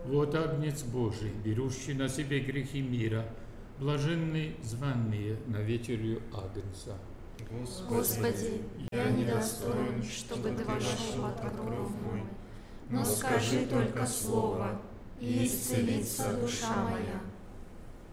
Вот Агнец Божий, берущий на себе грехи мира, блаженны званые на вечерю Агнца. Господи, я недостоин, чтобы Ты вошел под покров мой, но скажи только слово, и исцелится душа моя.